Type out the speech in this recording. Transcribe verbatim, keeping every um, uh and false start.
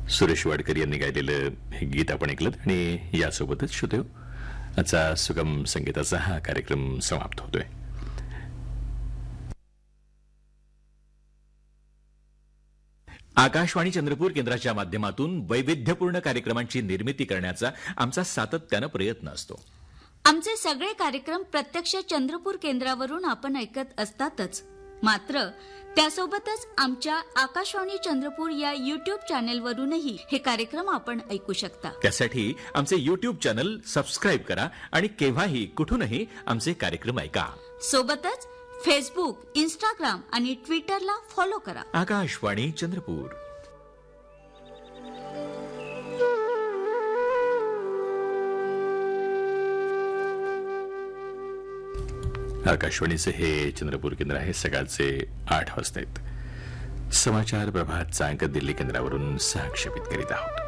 सुरेश वाडकर यांनी गायलेलं हे गीत आपण ऐकलं आणि यासोबतच श्रोतेहो आजचा सुगम संगीताचा हा कार्यक्रम समाप्त होतोय. आकाशवाणी चंद्रपूर केंद्राच्या माध्यमातून वैविध्यपूर्ण कार्यक्रमांची निर्मिती करण्याचा आमचा सातत्यानं प्रयत्न असतो. आमचे सगळे कार्यक्रम प्रत्यक्ष चंद्रपूर केंद्रावरून आपण ऐकत असतातच, मात्र त्यासोबतच आमच्या आकाशवाणी चंद्रपूर या युट्यूब चॅनेलवरूनही हे कार्यक्रम आपण ऐकू शकता. त्यासाठी आमचे युट्यूब चॅनल सबस्क्राईब करा आणि केव्हाही कुठूनही आमचे कार्यक्रम ऐका. सोबतच फेसबुक, इंस्टाग्राम आणि ट्विटरला फॉलो करा. आकाशवाणी चंद्रपूर. आकाशवाणीचे हे चंद्रपूर केंद्र आहे. सकाळचे आठ वाजता आहेत. समाचार प्रभातचा अंक दिल्ली केंद्रावरून सहक्षेपित करीत आहोत.